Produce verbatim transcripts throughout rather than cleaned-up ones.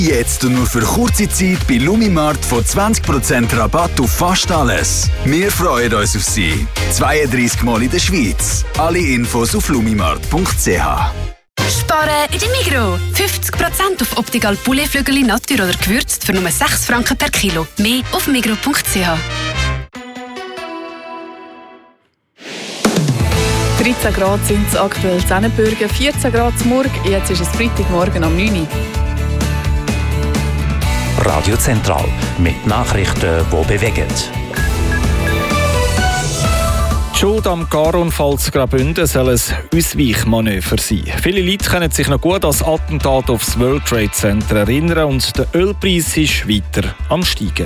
Jetzt und nur für kurze Zeit bei Lumimart von zwanzig Prozent Rabatt auf fast alles. Wir freuen uns auf Sie. zweiunddreissig Mal in der Schweiz. Alle Infos auf lumimart punkt c h. Sparen in der Migros. fünfzig Prozent auf Optical Pouletflügel Natur oder gewürzt für nur sechs Franken per Kilo. Mehr auf migros punkt c h. dreizehn Grad sind es aktuell in Zennenbürgen, vierzehn Grad zum Morgen. Jetzt ist es Freitagmorgen um neun Uhr. Radio Zentral mit Nachrichten, die bewegen. Die Schuld am Carunfall zu Graubünden soll ein Ausweichmanöver sein. Viele Leute können sich noch gut an das Attentat aufs World Trade Center erinnern und der Ölpreis ist weiter am Steigen.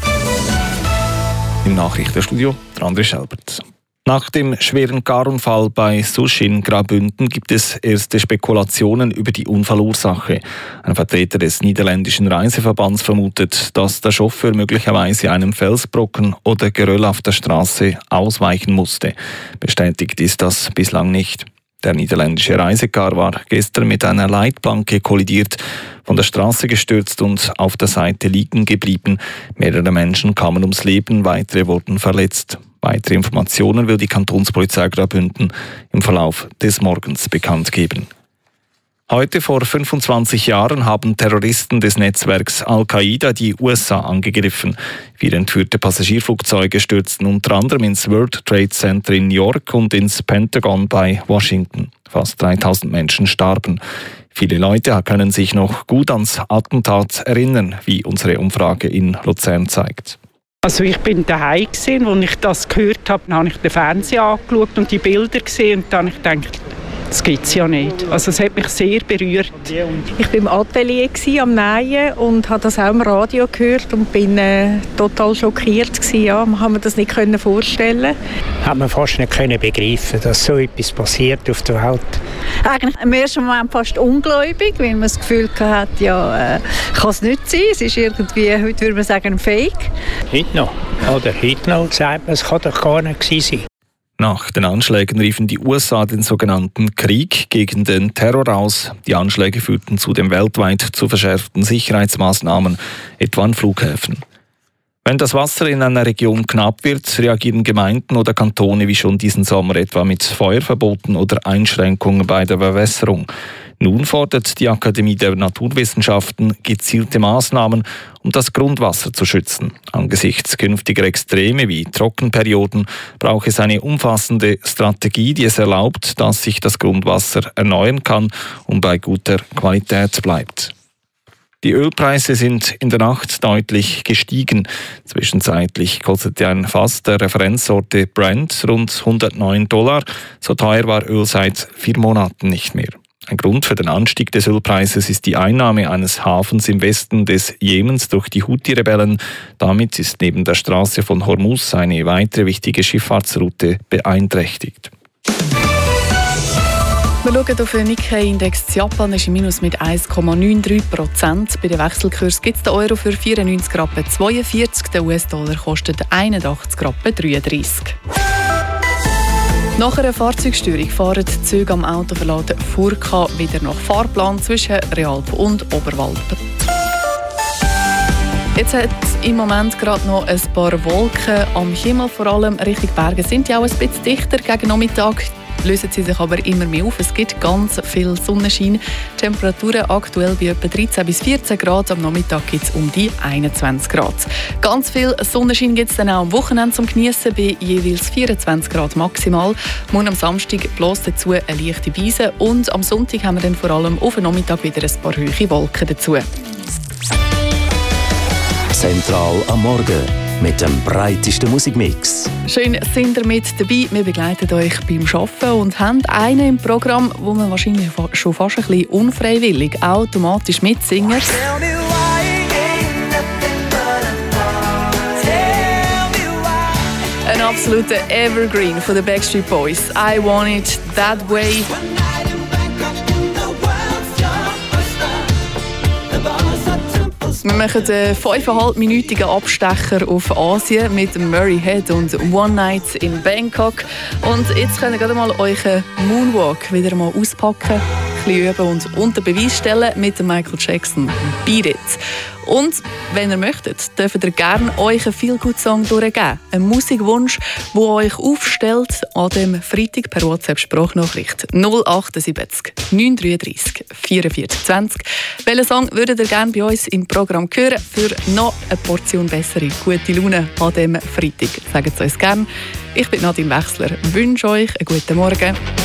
Im Nachrichtenstudio André Schelbert. Nach dem schweren Carunfall bei Susch in Graubünden gibt es erste Spekulationen über die Unfallursache. Ein Vertreter des niederländischen Reiseverbands vermutet, dass der Chauffeur möglicherweise einem Felsbrocken oder Geröll auf der Straße ausweichen musste. Bestätigt ist das bislang nicht. Der niederländische Reisecar war gestern mit einer Leitplanke kollidiert, von der Straße gestürzt und auf der Seite liegen geblieben. Mehrere Menschen kamen ums Leben, weitere wurden verletzt. Weitere Informationen will die Kantonspolizei Graubünden im Verlauf des Morgens bekannt geben. Heute vor fünfundzwanzig Jahren haben Terroristen des Netzwerks Al-Qaida die U S A angegriffen. Vier entführte Passagierflugzeuge stürzten unter anderem ins World Trade Center in New York und ins Pentagon bei Washington. Fast dreitausend Menschen starben. Viele Leute können sich noch gut ans Attentat erinnern, wie unsere Umfrage in Luzern zeigt. Also ich bin daheim gesehen, als ich das gehört habe, dann habe ich den Fernseher angeschaut und die Bilder gesehen und dann habe ich gedacht, das gibt es ja nicht. Also es hat mich sehr berührt. Ich war im Atelier am Nähen und habe das auch im Radio gehört und bin äh, total schockiert gewesen. Ja, man kann mir das nicht vorstellen. Hat man fast nicht können begreifen, dass so etwas passiert auf der Welt. Eigentlich im ersten Moment fast ungläubig, weil man das Gefühl hatte, ja, äh, kann es nicht sein. Es ist irgendwie, heute würde man sagen, ein Fake. Heute noch. Oder heute noch sagt man, es kann doch gar nicht gewesen sein. Nach den Anschlägen riefen die U S A den sogenannten Krieg gegen den Terror aus. Die Anschläge führten zudem weltweit zu verschärften Sicherheitsmaßnahmen, etwa an Flughäfen. Wenn das Wasser in einer Region knapp wird, reagieren Gemeinden oder Kantone wie schon diesen Sommer etwa mit Feuerverboten oder Einschränkungen bei der Bewässerung. Nun fordert die Akademie der Naturwissenschaften gezielte Maßnahmen, um das Grundwasser zu schützen. Angesichts künftiger Extreme wie Trockenperioden braucht es eine umfassende Strategie, die es erlaubt, dass sich das Grundwasser erneuern kann und bei guter Qualität bleibt. Die Ölpreise sind in der Nacht deutlich gestiegen. Zwischenzeitlich kostete ein Fass der Referenzsorte Brent rund hundertneun Dollar. So teuer war Öl seit vier Monaten nicht mehr. Ein Grund für den Anstieg des Ölpreises ist die Einnahme eines Hafens im Westen des Jemens durch die Houthi-Rebellen. Damit ist neben der Straße von Hormuz eine weitere wichtige Schifffahrtsroute beeinträchtigt. Wir schauen auf den Nikkei-Index. Japan ist im Minus mit eins Komma dreiundneunzig Prozent. Bei den Wechselkurs gibt es den Euro für vierundneunzig Rappen zweiundvierzig. Der U S-Dollar kostet einundachtzig Rappen dreiunddreißig. Nach einer Fahrzeugstörung fahren die Züge am Autoverladen Furka wieder nach Fahrplan zwischen Realp und Oberwalp. Jetzt hat es im Moment gerade noch ein paar Wolken am Himmel, vor allem Richtung Berge sind die auch ein bisschen dichter gegen Nachmittag. Lösen sie sich aber immer mehr auf. Es gibt ganz viel Sonnenschein. Temperaturen aktuell bei etwa dreizehn bis vierzehn Grad. Am Nachmittag gibt es um die einundzwanzig Grad. Ganz viel Sonnenschein gibt es dann auch am Wochenende zum Geniessen bei jeweils vierundzwanzig Grad maximal. Morgen am Samstag bläst dazu eine leichte Brise und am Sonntag haben wir dann vor allem auf den Nachmittag wieder ein paar hohe Wolken dazu. Zentral am Morgen mit dem breitesten Musikmix. Schön sind ihr mit dabei. Wir begleiten euch beim Arbeiten und haben einen im Programm, wo man wahrscheinlich schon fast ein bisschen unfreiwillig automatisch mitsingt. Ein absoluter Evergreen von den Backstreet Boys. I Want It That Way. Wir machen einen fünfeinhalbminütigen Abstecher auf Asien mit Murray Head und One Night in Bangkok. Und jetzt könnt ihr gerade mal euren Moonwalk wieder mal auspacken. bisschen üben und unter Beweis stellen mit Michael Jackson. Beat It. Und wenn ihr möchtet, dürft ihr gerne euch einen Feel-Good-Song durchgeben. Ein Musikwunsch, der euch aufstellt an dem Freitag per WhatsApp-Sprachnachricht null achtundsiebzig neun dreiunddreißig vierundvierzig zwanzig. Welchen Song würdet ihr gerne bei uns im Programm hören für noch eine Portion bessere gute Laune an dem Freitag? Sagt es uns gerne. Ich bin Nadine Wechsler, wünsche euch einen guten Morgen.